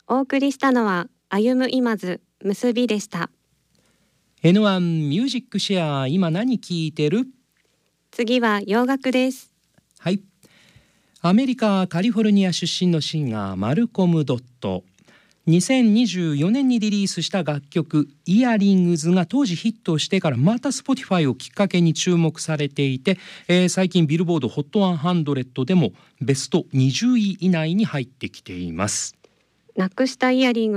お送りしたのは歩む今ず結びでした。 N1 ミュージックシェア、今何聴いてる？ 次は洋楽です。 はい、アメリカカリフォルニア出身のシンガーマルコム・ドット。2024年にリリースした楽曲イヤリングズが当時ヒットしてからまた Spotify をきっかけに注目されていて、最近ビルボード HOT100 でもベスト20位以内に入ってきています。 なくしたイヤリング